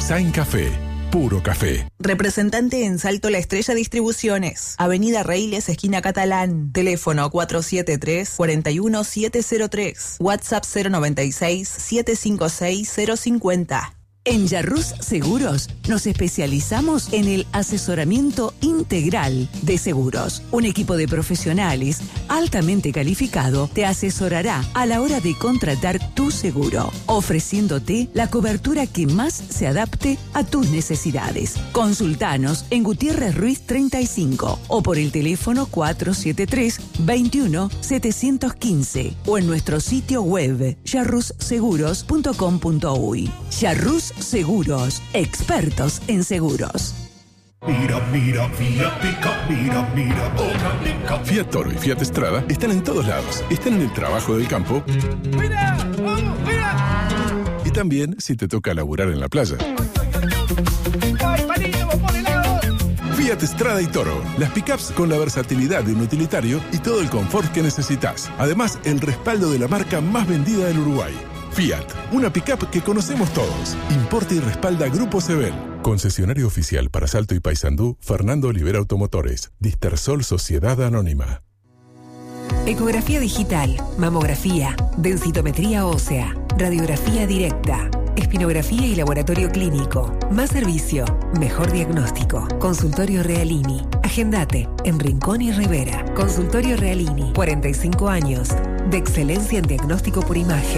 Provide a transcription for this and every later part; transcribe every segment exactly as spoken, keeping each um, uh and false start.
Sain Café, puro café. Representante en Salto La Estrella Distribuciones. Avenida Reiles, esquina Catalán. Teléfono cuatro siete tres, cuatro uno siete cero tres. WhatsApp cero noventa y seis, siete cinco seis, cero cincuenta. En Yarrús Seguros nos especializamos en el asesoramiento integral de seguros. Un equipo de profesionales altamente calificado te asesorará a la hora de contratar tu seguro, ofreciéndote la cobertura que más se adapte a tus necesidades. Consultanos en Gutiérrez Ruiz treinta y cinco o por el teléfono cuatro siete tres, veintiuno, setecientos quince o en nuestro sitio web yarrus seguros punto com punto uy. Yarrús Seguros, expertos en seguros. Mira, mira, Fiat Pickup, mira, mira, otra Pickup. Fiat Toro y Fiat Strada están en todos lados. Están en el trabajo del campo. ¡Mira! ¡Vamos, mira! Y también si te toca laburar en la playa. ¡Ay, palito, por helado! Fiat Strada y Toro. Las pickups con la versatilidad de un utilitario y todo el confort que necesitas. Además, el respaldo de la marca más vendida del Uruguay. Fiat, una pickup que conocemos todos. Importa y respalda Grupo Sebel. Concesionario oficial para Salto y Paysandú, Fernando Olivera Automotores. Distersol Sociedad Anónima. Ecografía digital, mamografía, densitometría ósea, radiografía directa, espinografía y laboratorio clínico. Más servicio, mejor diagnóstico. Consultorio Realini. Agendate en Rincón y Rivera. Consultorio Realini, cuarenta y cinco años de excelencia en diagnóstico por imagen.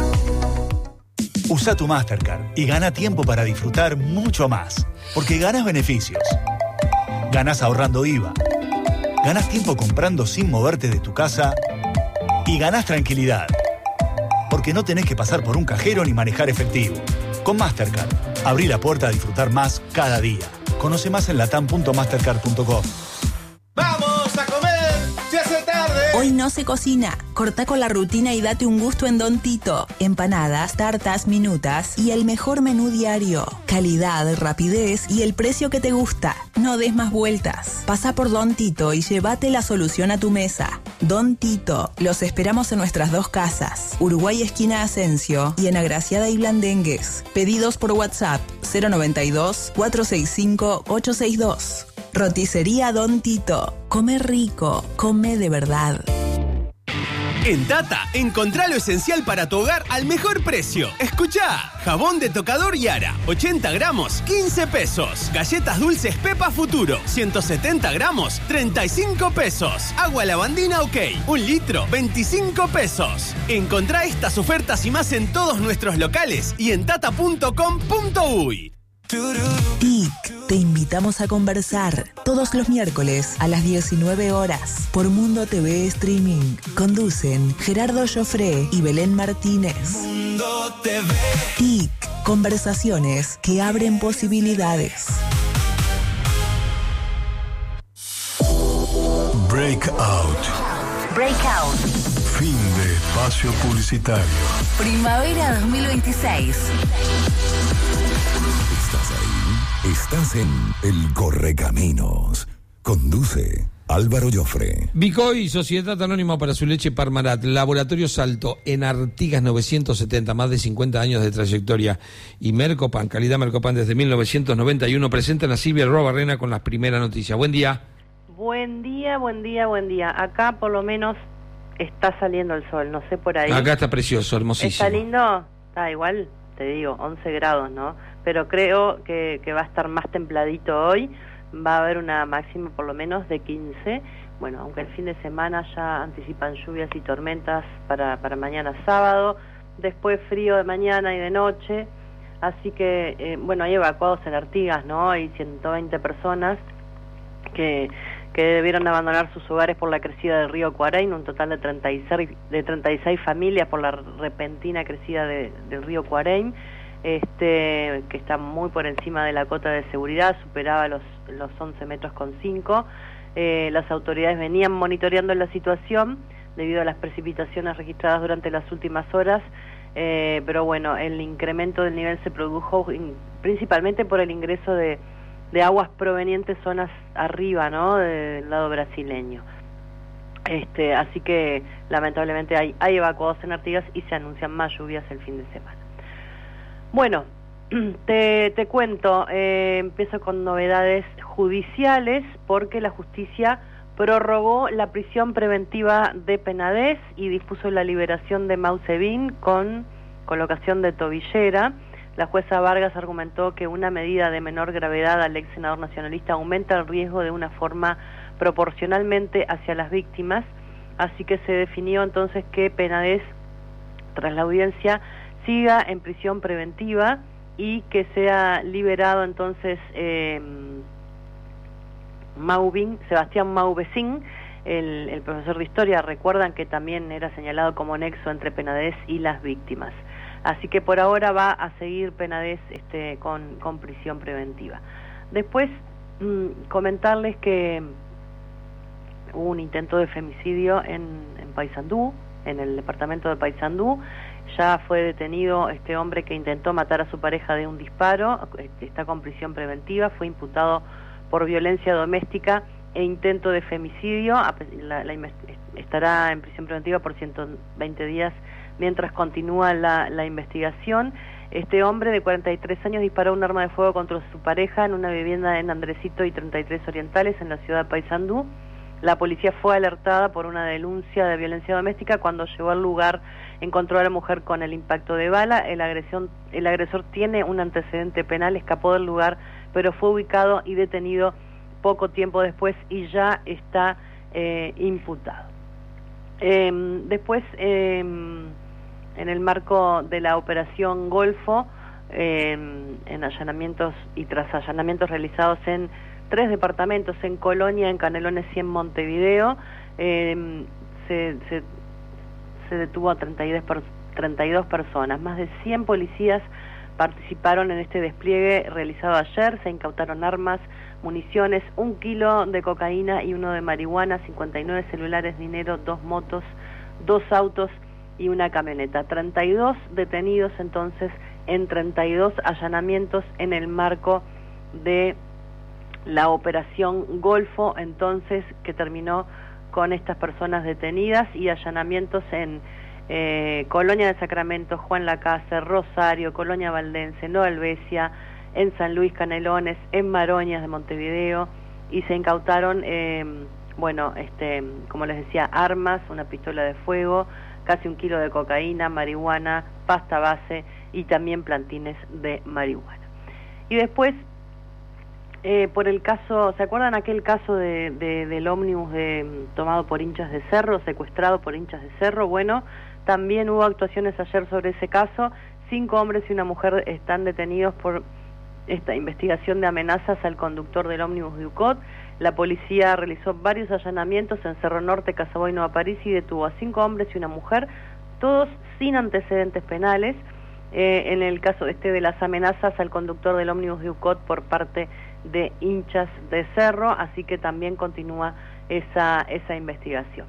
Usa tu Mastercard y gana tiempo para disfrutar mucho más. Porque ganas beneficios. Ganas ahorrando I V A. Ganas tiempo comprando sin moverte de tu casa. Y ganas tranquilidad. Porque no tenés que pasar por un cajero ni manejar efectivo. Con Mastercard, abrí la puerta a disfrutar más cada día. Conoce más en latam punto mastercard punto com. ¡Vamos a comer! ¡Se hace tarde! Hoy no se cocina. Corta con la rutina y date un gusto en Don Tito. Empanadas, tartas, minutas y el mejor menú diario. Calidad, rapidez y el precio que te gusta. No des más vueltas. Pasa por Don Tito y llévate la solución a tu mesa. Don Tito. Los esperamos en nuestras dos casas. Uruguay esquina Asensio y en Agraciada y Blandengues. Pedidos por WhatsApp cero noventa y dos, cuatro seis cinco, ocho seis dos. Roticería Don Tito. Come rico, come de verdad. En Tata, encontrá lo esencial para tu hogar al mejor precio. Escuchá, jabón de tocador Yara, ochenta gramos, quince pesos. Galletas dulces Pepa Futuro, ciento setenta gramos, treinta y cinco pesos. Agua lavandina OK, un litro, veinticinco pesos. Encontrá estas ofertas y más en todos nuestros locales y en tata punto com punto uy. T I C, te invitamos a conversar todos los miércoles a las diecinueve horas por Mundo T V Streaming. Conducen Gerardo Joffre y Belén Martínez. Mundo T V. T I C, conversaciones que abren posibilidades. Breakout. Breakout. Fin de espacio publicitario. Primavera dos mil veintiséis. Estás ahí. Estás en El Correcaminos. Conduce Álvaro Joffre. Bicoy, Sociedad Anónima para su leche Parmalat, Laboratorio Salto en Artigas novecientos setenta, más de cincuenta años de trayectoria. Y Mercopan, calidad Mercopan desde mil novecientos noventa y uno, presentan a Silvia Robarrena con las primeras noticias. Buen día. Buen día, buen día, buen día. Acá por lo menos está saliendo el sol, no sé por ahí. Acá está precioso, hermosísimo. ¿Está lindo? Está igual, te digo, once grados, ¿no? Pero creo que, que va a estar más templadito hoy. Va a haber una máxima por lo menos de quince. Bueno, aunque el fin de semana ya anticipan lluvias y tormentas para, para mañana sábado. Después frío de mañana y de noche. Así que, eh, bueno, hay evacuados en Artigas, ¿no? Hay ciento veinte personas que... que debieron abandonar sus hogares por la crecida del río Cuarein, un total de treinta y seis, de treinta y seis familias por la repentina crecida de, del río Cuarein, este, que está muy por encima de la cota de seguridad, superaba los, los once metros con cinco. Eh, las autoridades venían monitoreando la situación debido a las precipitaciones registradas durante las últimas horas, eh, pero bueno, el incremento del nivel se produjo in, principalmente por el ingreso de de aguas provenientes zonas arriba, ¿no?, del lado brasileño. Este, así que lamentablemente hay, hay evacuados en Artigas y se anuncian más lluvias el fin de semana. Bueno, te, te cuento, eh, empiezo con novedades judiciales porque la justicia prorrogó la prisión preventiva de Penades y dispuso la liberación de Mausevin con colocación de tobillera. La jueza Vargas argumentó que una medida de menor gravedad al ex senador nacionalista aumenta el riesgo de una forma proporcionalmente hacia las víctimas, así que se definió entonces que Penades, tras la audiencia, siga en prisión preventiva y que sea liberado entonces eh, Maubin, Sebastián Maubesín, el, el profesor de historia. Recuerdan que también era señalado como nexo entre Penades y las víctimas. Así que por ahora va a seguir Penades este, con, con prisión preventiva. Después, mmm, comentarles que hubo un intento de femicidio en, en Paysandú, en el departamento de Paysandú. Ya fue detenido este hombre que intentó matar a su pareja de un disparo, está con prisión preventiva, fue imputado por violencia doméstica e intento de femicidio. La, la, estará en prisión preventiva por ciento veinte días mientras continúa la, la investigación. Este hombre de cuarenta y tres años disparó un arma de fuego contra su pareja en una vivienda en Andresito y treinta y tres Orientales en la ciudad de Paysandú. La policía fue alertada por una denuncia de violencia doméstica. Cuando llegó al lugar encontró a la mujer con el impacto de bala. El, agresión, el agresor tiene un antecedente penal, escapó del lugar, pero fue ubicado y detenido poco tiempo después y ya está eh, imputado. Eh, después, eh, en el marco de la operación Golfo, eh, en allanamientos y tras allanamientos realizados en tres departamentos, en Colonia, en Canelones y en Montevideo, eh, se, se, se detuvo a treinta y dos, treinta y dos personas. Más de cien policías participaron en este despliegue realizado ayer. Se incautaron armas, municiones, un kilo de cocaína y uno de marihuana, cincuenta y nueve celulares, dinero, dos motos, dos autos y una camioneta. treinta y dos detenidos entonces en treinta y dos allanamientos en el marco de la operación Golfo, entonces, que terminó con estas personas detenidas, y allanamientos en eh, Colonia de Sacramento, Juan Lacase, Rosario, Colonia Valdense, Nueva Helvecia, en San Luis, Canelones, en Maroñas de Montevideo, y se incautaron, eh, bueno, este, como les decía, armas, una pistola de fuego, casi un kilo de cocaína, marihuana, pasta base y también plantines de marihuana. Y después, Eh, por el caso, ¿se acuerdan aquel caso de, de, del ómnibus de, tomado por hinchas de Cerro, secuestrado por hinchas de Cerro? Bueno, también hubo actuaciones ayer sobre ese caso. Cinco hombres y una mujer están detenidos por esta investigación de amenazas al conductor del ómnibus de U C O T. La policía realizó varios allanamientos en Cerro Norte, Casaboy, Nueva París, y detuvo a cinco hombres y una mujer, todos sin antecedentes penales. Eh, en el caso este de las amenazas al conductor del ómnibus de U C O T por parte de hinchas de Cerro, así que también continúa esa esa investigación.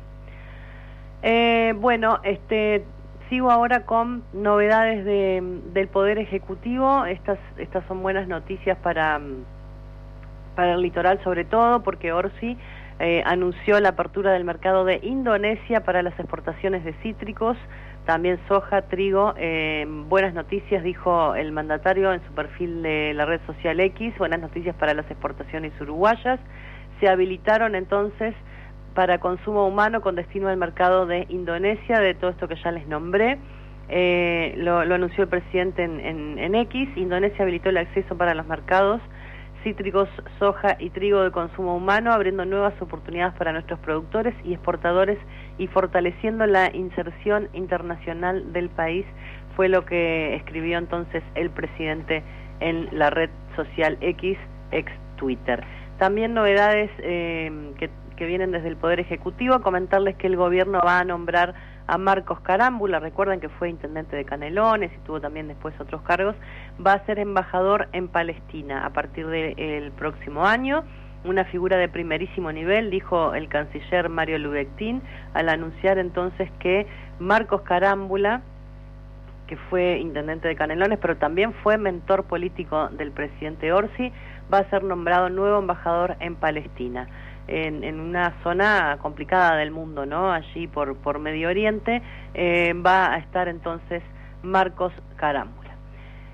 Eh, bueno, este sigo ahora con novedades de, del Poder Ejecutivo. Estas estas son buenas noticias para para el litoral, sobre todo porque Orsi eh, anunció la apertura del mercado de Indonesia para las exportaciones de cítricos, también soja, trigo. Eh, buenas noticias, dijo el mandatario en su perfil de la red social X, buenas noticias para las exportaciones uruguayas. Se habilitaron entonces para consumo humano con destino al mercado de Indonesia, de todo esto que ya les nombré. Eh, lo, lo anunció el presidente en, en, en X. Indonesia habilitó el acceso para los mercados cítricos, soja y trigo de consumo humano, abriendo nuevas oportunidades para nuestros productores y exportadores y fortaleciendo la inserción internacional del país, fue lo que escribió entonces el presidente en la red social X, ex Twitter. También novedades eh, que, que vienen desde el Poder Ejecutivo, comentarles que el gobierno va a nombrar a Marcos Carámbula, recuerden que fue intendente de Canelones y tuvo también después otros cargos, va a ser embajador en Palestina a partir del próximo año, una figura de primerísimo nivel, dijo el canciller Mario Lubectín, al anunciar entonces que Marcos Carámbula, que fue intendente de Canelones, pero también fue mentor político del presidente Orsi, va a ser nombrado nuevo embajador en Palestina. En, en una zona complicada del mundo, ¿no? Allí por, por Medio Oriente, eh, va a estar entonces Marcos Carámbula.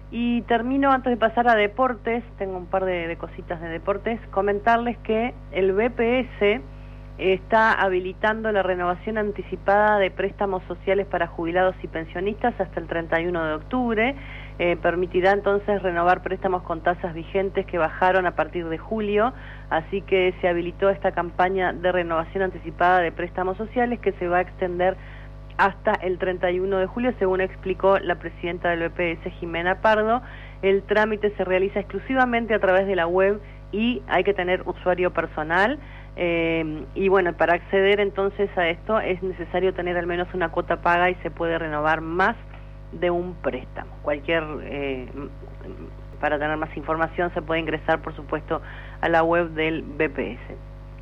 Y termino, antes de pasar a deportes, tengo un par de, de cositas de deportes, comentarles que el B P S está habilitando la renovación anticipada de préstamos sociales para jubilados y pensionistas hasta el treinta y uno de octubre. Eh, permitirá entonces renovar préstamos con tasas vigentes que bajaron a partir de julio, así que se habilitó esta campaña de renovación anticipada de préstamos sociales que se va a extender hasta el treinta y uno de julio, según explicó la presidenta del B P S, Jimena Pardo. El trámite se realiza exclusivamente a través de la web y hay que tener usuario personal. Eh, y bueno, para acceder entonces a esto es necesario tener al menos una cuota paga y se puede renovar más de un préstamo. Cualquier, eh, para tener más información se puede ingresar, por supuesto, a la web del B P S.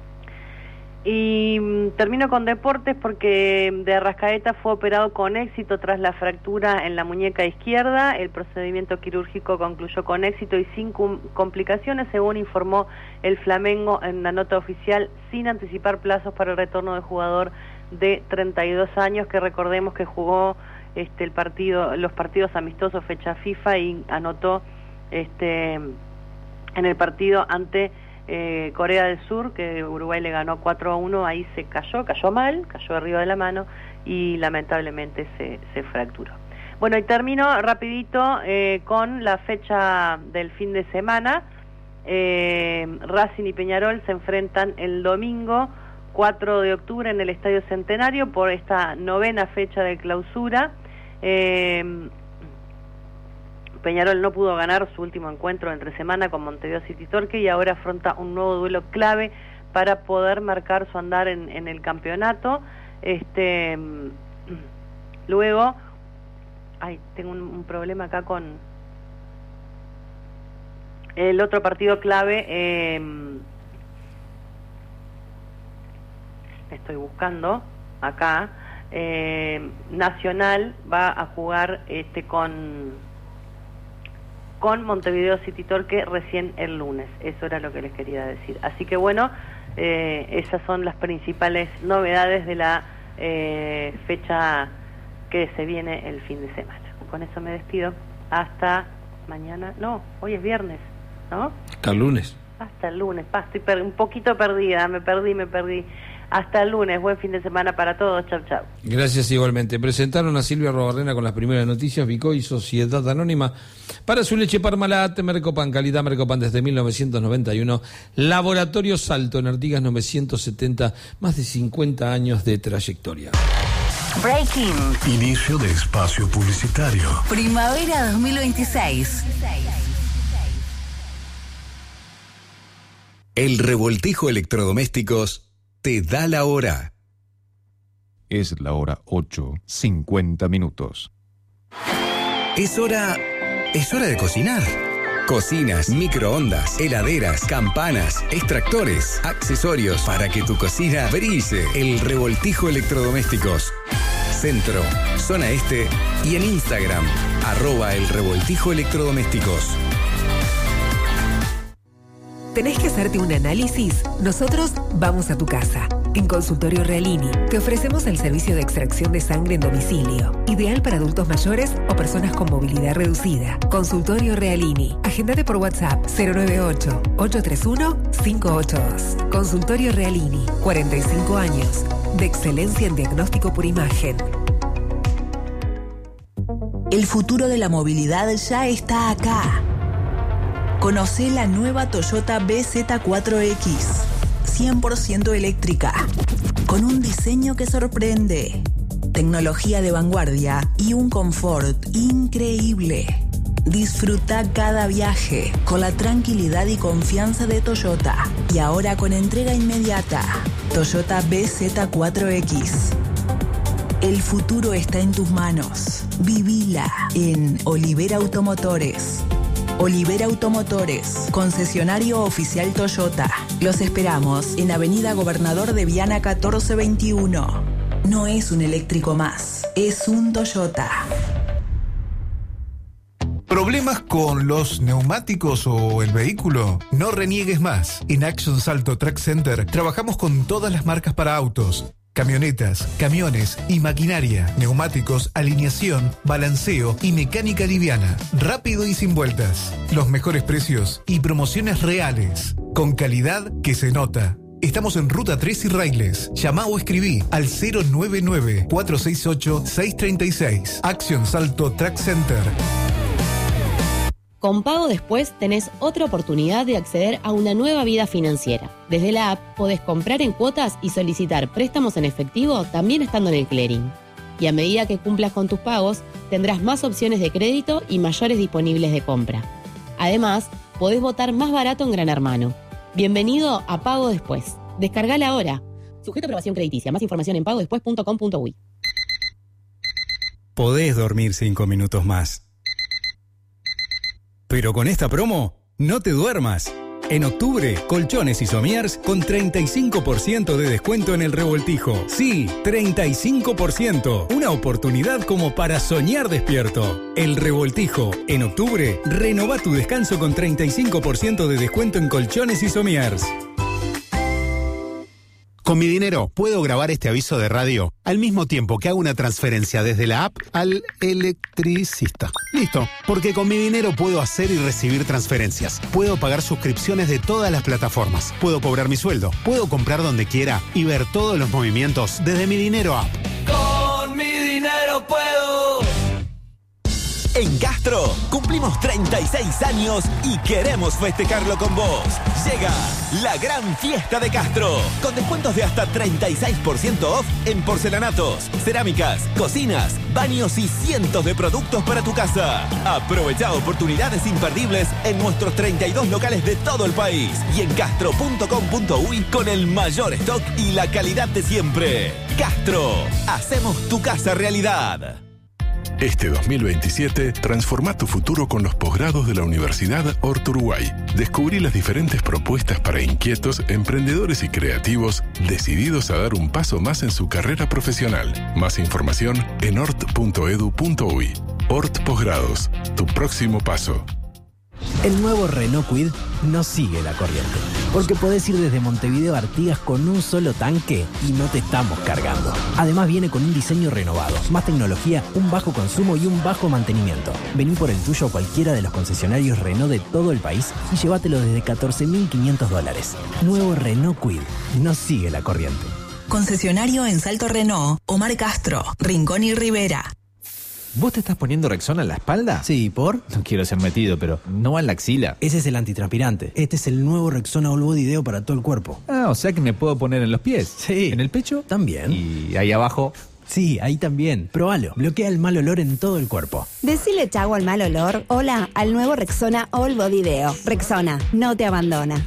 Y mm, termino con deportes porque de Arrascaeta fue operado con éxito tras la fractura en la muñeca izquierda. El procedimiento quirúrgico concluyó con éxito y sin com complicaciones, según informó el Flamengo en la nota oficial, sin anticipar plazos para el retorno del jugador de treinta y dos años, que recordemos que jugó este el partido, los partidos amistosos fecha FIFA y anotó este en el partido ante Eh, Corea del Sur, que Uruguay le ganó cuatro a uno, ahí se cayó, cayó mal, cayó arriba de la mano y lamentablemente se, se fracturó. Bueno, y termino rapidito eh, con la fecha del fin de semana. eh, Racing y Peñarol se enfrentan el domingo cuatro de octubre en el Estadio Centenario por esta novena fecha de clausura. eh, Peñarol no pudo ganar su último encuentro entre semana con Montevideo City Torque y ahora afronta un nuevo duelo clave para poder marcar su andar en, en el campeonato. Este, luego, ay, tengo un, un problema acá con el otro partido clave. Eh, estoy buscando acá. Eh, Nacional va a jugar este con con Montevideo City Torque recién el lunes. Eso era lo que les quería decir. Así que bueno, eh, esas son las principales novedades de la eh, fecha que se viene el fin de semana. Con eso me despido. Hasta mañana. No, hoy es viernes, ¿no? Hasta el lunes. Hasta el lunes. Pa, estoy per un poquito perdida. Me perdí, me perdí. Hasta el lunes. Buen fin de semana para todos. Chau, chau. Gracias igualmente. Presentaron a Silvia Robarrena con las primeras noticias. Vicoy, Sociedad Anónima. Para su leche Parmalat, Mercopan, calidad Mercopan desde mil novecientos noventa y uno. Laboratorio Salto en Artigas novecientos setenta. Más de cincuenta años de trayectoria. Breaking. Inicio de espacio publicitario. Primavera dos mil veintiséis. El Revoltijo Electrodomésticos te da la hora. Es la hora ocho, cincuenta minutos. Es hora... es hora de cocinar. Cocinas, microondas, heladeras, campanas, extractores, accesorios para que tu cocina brille. El Revoltijo Electrodomésticos. Centro, zona este y en Instagram, arroba el Revoltijo Electrodomésticos. ¿Tenés que hacerte un análisis? Nosotros vamos a tu casa. En Consultorio Realini te ofrecemos el servicio de extracción de sangre en domicilio, ideal para adultos mayores o personas con movilidad reducida. Consultorio Realini. Agéndate por WhatsApp cero nueve ocho, ocho tres uno, cinco ocho dos. Consultorio Realini. cuarenta y cinco años de excelencia en diagnóstico por imagen. El futuro de la movilidad ya está acá. Conocé la nueva Toyota B Z cuatro X, cien por ciento eléctrica, con un diseño que sorprende, tecnología de vanguardia y un confort increíble. Disfruta cada viaje con la tranquilidad y confianza de Toyota. Y ahora con entrega inmediata. Toyota B Z cuatro X. El futuro está en tus manos. Vivila en Olivera Automotores. Olivera Automotores, concesionario oficial Toyota. Los esperamos en Avenida Gobernador de Viana catorce veintiuno. No es un eléctrico más, es un Toyota. ¿Problemas con los neumáticos o el vehículo? No reniegues más. En Action Salto Track Center trabajamos con todas las marcas para autos. camionetas, camiones y maquinaria, neumáticos, alineación, balanceo y mecánica liviana. Rápido y sin vueltas. Los mejores precios y promociones reales. Con calidad que se nota. Estamos en Ruta tres y Railes. Llama o escribí al cero nueve nueve, cuatro seis ocho, seis tres seis. Action Salto Track Center. Con Pago Después tenés otra oportunidad de acceder a una nueva vida financiera. Desde la app podés comprar en cuotas y solicitar préstamos en efectivo también estando en el clearing. Y a medida que cumplas con tus pagos, tendrás más opciones de crédito y mayores disponibles de compra. Además, podés votar más barato en Gran Hermano. Bienvenido a Pago Después. Descargala ahora. Sujeto a aprobación crediticia. Más información en pago después punto com punto uy. Podés dormir cinco minutos más. Pero con esta promo, no te duermas. En octubre, Colchones y Somiers con treinta y cinco por ciento de descuento en el revoltijo. Sí, treinta y cinco por ciento. Una oportunidad como para soñar despierto. El revoltijo. En octubre, renova tu descanso con treinta y cinco por ciento de descuento en Colchones y Somiers. Con mi dinero puedo grabar este aviso de radio al mismo tiempo que hago una transferencia desde la app al electricista. Listo, porque con mi dinero puedo hacer y recibir transferencias. Puedo pagar suscripciones de todas las plataformas. Puedo cobrar mi sueldo. Puedo comprar donde quiera y ver todos los movimientos desde mi dinero app. Con mi dinero puedo. En Castro cumplimos treinta y seis años y queremos festejarlo con vos. Llega la gran fiesta de Castro, con descuentos de hasta treinta y seis por ciento off en porcelanatos, cerámicas, cocinas, baños y cientos de productos para tu casa. Aprovecha oportunidades imperdibles en nuestros treinta y dos locales de todo el país y en castro punto com punto uy con el mayor stock y la calidad de siempre. Castro, hacemos tu casa realidad. Este dos mil veintisiete, transforma tu futuro con los posgrados de la Universidad Hort Uruguay. Descubrí las diferentes propuestas para inquietos, emprendedores y creativos decididos a dar un paso más en su carrera profesional. Más información en hort punto edu punto uy. Hort Posgrados, tu próximo paso. El nuevo Renault Kwid no sigue la corriente, porque podés ir desde Montevideo a Artigas con un solo tanque y no te estamos cargando. Además viene con un diseño renovado, más tecnología, un bajo consumo y un bajo mantenimiento. Vení por el tuyo a cualquiera de los concesionarios Renault de todo el país y llévatelo desde catorce mil quinientos dólares. Nuevo Renault Kwid no sigue la corriente. Concesionario en Salto Renault, Omar Castro, Rincón y Rivera. ¿Vos te estás poniendo Rexona en la espalda? Sí, ¿por? No quiero ser metido, pero ¿no va en la axila? Ese es el antitranspirante. Este es el nuevo Rexona All Body Deo para todo el cuerpo. Ah, o sea que me puedo poner en los pies. Sí. ¿En el pecho? También. ¿Y ahí abajo? Sí, ahí también. Probalo. Bloquea el mal olor en todo el cuerpo. Decile chau al mal olor. Hola al nuevo Rexona All Body Deo. Rexona, no te abandona.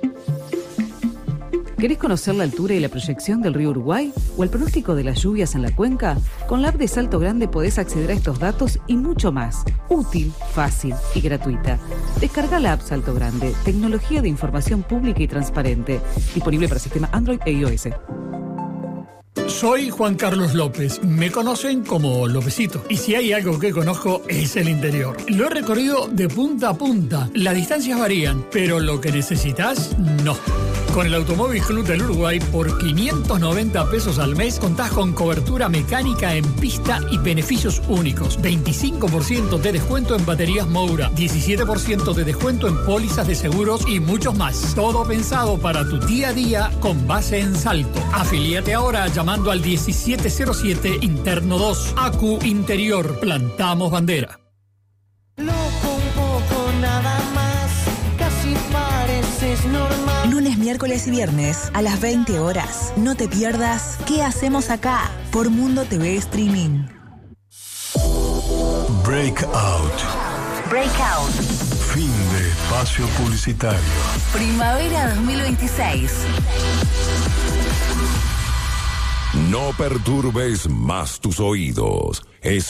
¿Querés conocer la altura y la proyección del río Uruguay o el pronóstico de las lluvias en la cuenca? Con la app de Salto Grande podés acceder a estos datos y mucho más. Útil, fácil y gratuita. Descarga la app Salto Grande, tecnología de información pública y transparente. Disponible para sistema Android e iOS. Soy Juan Carlos López, me conocen como Lópezito, y si hay algo que conozco es el interior. Lo he recorrido de punta a punta, las distancias varían, pero lo que necesitas, no. Con el Automóvil Club del Uruguay, por quinientos noventa pesos al mes, contás con cobertura mecánica en pista y beneficios únicos. veinticinco por ciento de descuento en baterías Moura, diecisiete por ciento de descuento en pólizas de seguros y muchos más. Todo pensado para tu día a día con base en Salto. Afilíate ahora llamando al diecisiete cero siete Interno dos. Acu Interior. Plantamos bandera. Loco un poco nada más, casi pareces normal. Lunes, miércoles y viernes a las veinte horas. No te pierdas ¿Qué hacemos acá? Por Mundo T V Streaming. Breakout. Breakout. Fin de espacio publicitario. Primavera dos mil veintiséis. No perturbes más tus oídos.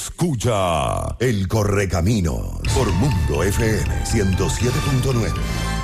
Escucha El Correcaminos por Mundo F M ciento siete punto nueve.